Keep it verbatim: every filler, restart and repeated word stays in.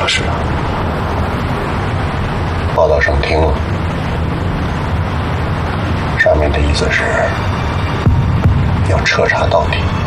了，师长。 报到省厅了，上面的意思是要彻查到底。